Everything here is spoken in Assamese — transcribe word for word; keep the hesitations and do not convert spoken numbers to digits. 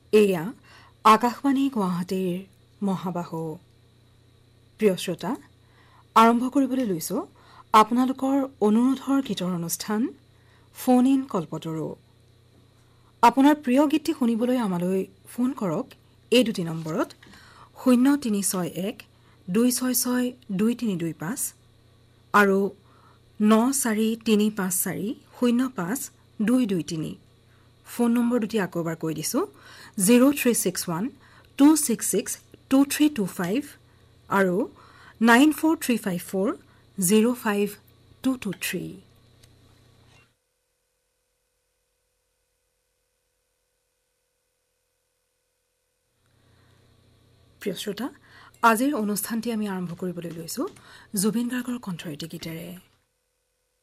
এয়া আকাশবাণী গুৱাহাটীৰ মহাবাহু। প্ৰিয় শ্ৰোতা, আৰম্ভ কৰিবলৈ লৈছোঁ আপোনালোকৰ অনুৰোধৰ গীতৰ অনুষ্ঠান ফোন ইন কল্পতৰু। আপোনাৰ প্ৰিয় গীতটি শুনিবলৈ আমালৈ ফোন কৰক এই দুটি নম্বৰত শূন্য তিনি ছয় এক দুই ছয় ছয় দুই তিনি দুই পাঁচ আৰু ন চাৰি তিনি পাঁচ চাৰি শূন্য পাঁচ দুই দুই তিনি। ফোন নম্বৰ দুটি আকৌ এবাৰ কৈ দিছোঁ zero' three six one two six six two three two five আৰু nine four three five four zero' five two two three. প্ৰিয় শ্ৰোতা, আজিৰ অনুষ্ঠানটি আমি আৰম্ভ কৰিবলৈ লৈছোঁ জুবিন গাৰ্গৰ কণ্ঠৰীতি গীতেৰে।